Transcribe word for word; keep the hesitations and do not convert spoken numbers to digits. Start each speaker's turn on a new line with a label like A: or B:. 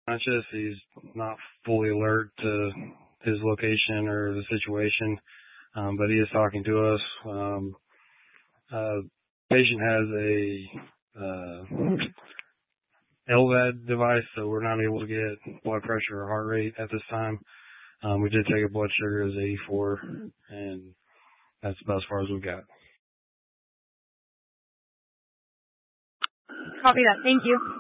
A: conscious. He's not fully alert to his location or the situation, um, but he is talking to us. Um, uh, patient has a uh, L V A D device, so we're not able to get blood pressure or heart rate at this time. Um, we did take a blood sugar as eighty-four, and that's about as far as we got.
B: Copy that. Thank you.